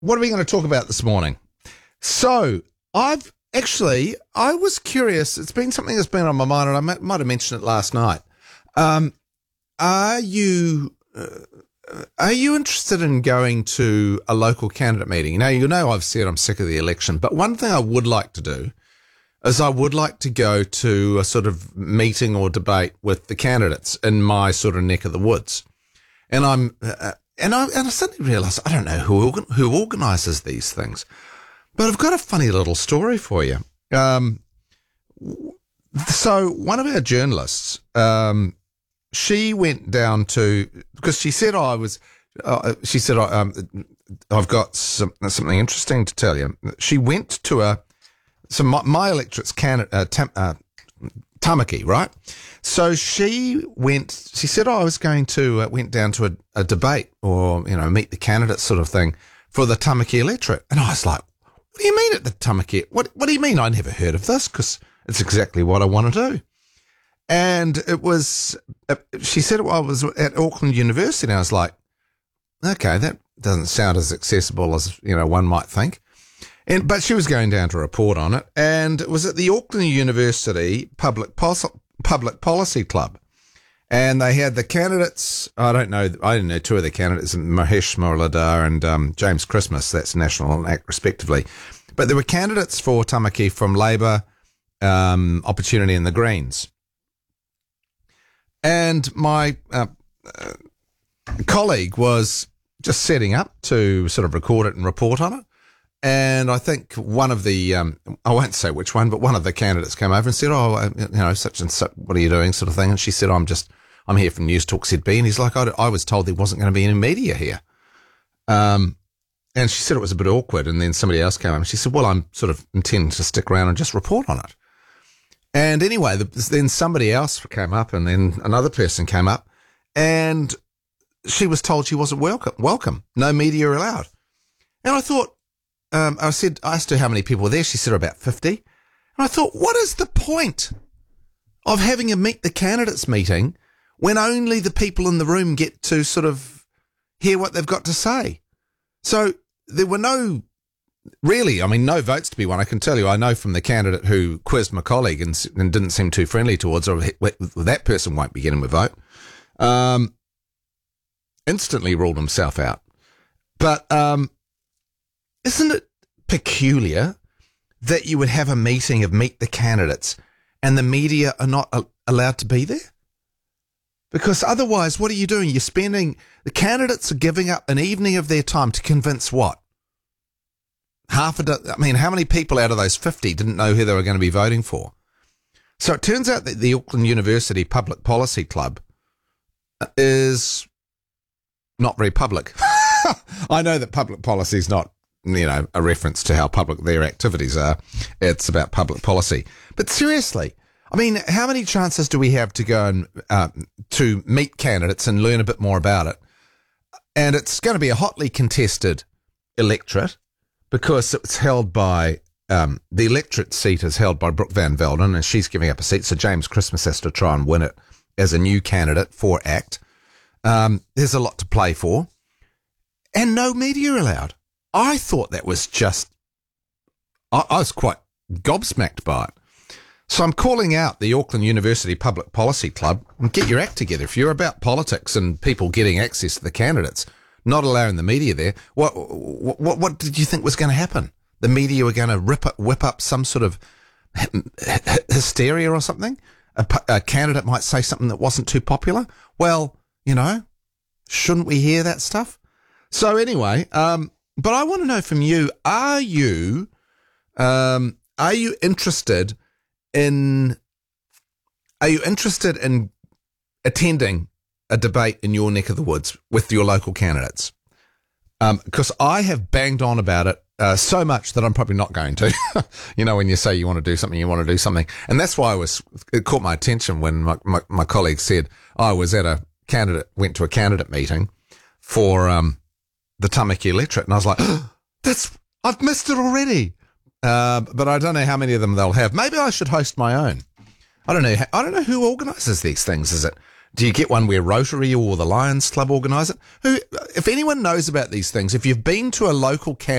What are we going to talk about this morning? So, I was curious. It's been something that's been on my mind, and I might have mentioned it last night. Are you interested in going to a local candidate meeting? Now, I've said I'm sick of the election, but one thing I would like to do is I would like to go to a sort of meeting or debate with the candidates in my sort of neck of the woods. And I suddenly realised I don't know who organises these things, but I've got a funny little story for you. So one of our journalists, she went down to, because she said I've got something interesting to tell you. She went to my electorate's Tamaki, right? So she said, I was going to, went down to a debate or, meet the candidates sort of thing for the Tamaki electorate. And I was like, what do you mean at the Tamaki? What do you mean? I never heard of this, because it's exactly what I want to do. And it was, she said I was at Auckland University, and I was like, okay, that doesn't sound as accessible as, one might think. But she was going down to report on it, and it was at the Auckland University Public Policy Club. And they had the candidates, I didn't know two of the candidates, Mahesh Muralidhar and James Christmas, that's National and ACT respectively. But there were candidates for Tamaki from Labour, Opportunity and the Greens. And my colleague was just setting up to sort of record it and report on it. And I think one of the, I won't say which one, but one of the candidates came over and said, such and such, what are you doing, sort of thing. And she said, I'm here from News Talk ZB. And he's like, I was told there wasn't going to be any media here. And she said it was a bit awkward. And then somebody else came over and she said, well, I'm sort of intending to stick around and just report on it. And anyway, then somebody else came up, and then another person came up, and she was told she wasn't welcome. No media allowed. And I thought, I asked her how many people were there. She said about 50. And I thought, what is the point of having a meet the candidates meeting when only the people in the room get to sort of hear what they've got to say? So there were no votes to be won. I can tell you, I know from the candidate who quizzed my colleague and didn't seem too friendly towards her, that person won't be getting a vote. Instantly ruled himself out. But isn't it peculiar that you would have a meeting of meet the candidates and the media are not allowed to be there? Because otherwise, what are you doing? The candidates are giving up an evening of their time to convince what? How many people out of those 50 didn't know who they were going to be voting for? So it turns out that the Auckland University Public Policy Club is not very public. I know that public policy is not, a reference to how public their activities are. It's about public policy. But seriously, how many chances do we have to go and to meet candidates and learn a bit more about it? And it's going to be a hotly contested electorate, because it's held by, the electorate seat is held by Brooke Van Velden, and she's giving up a seat. So James Christmas has to try and win it as a new candidate for ACT. There's a lot to play for, and no media allowed. I thought that was just, I was quite gobsmacked by it. So I'm calling out the Auckland University Public Policy Club, and get your act together. If you're about politics and people getting access to the candidates, not allowing the media there, what did you think was going to happen? The media were going to whip up some sort of hysteria or something? A candidate might say something that wasn't too popular? Well, shouldn't we hear that stuff? So anyway, but I want to know from you, are you interested in attending a debate in your neck of the woods with your local candidates? Because I have banged on about it so much that I'm probably not going to. When you say you want to do something, you want to do something. And that's why it caught my attention when my colleague said, I was went to a candidate meeting for the Tamaki electorate. And I was like, I've missed it already. But I don't know how many of them they'll have. Maybe I should host my own. I don't know who organises these things. Is it Do you get one where Rotary or the Lions Club organise it? If anyone knows about these things, if you've been to a local